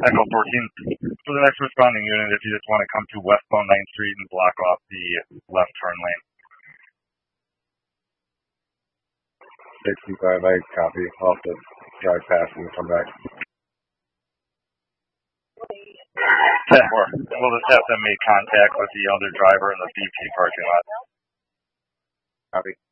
Echo 14. For the next responding unit, if you just want to come to westbound 9th Street and block off the left turn lane. 65, I copy. I'll have to drive past and come back. 10-4. We'll just have them make contact with the other driver in the BP parking lot. Copy.